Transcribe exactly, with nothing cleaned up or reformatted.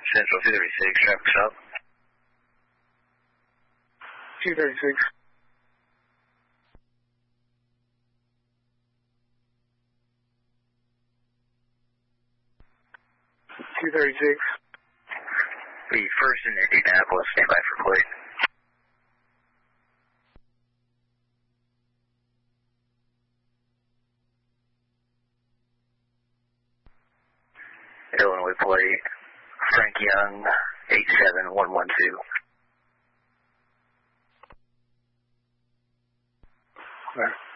Central two thirty-six, traffic stop. two thirty-six. two thirty-six. The first in Indianapolis, stand by for plate. Illinois plate, Frank Young, eight seven one one two. Right.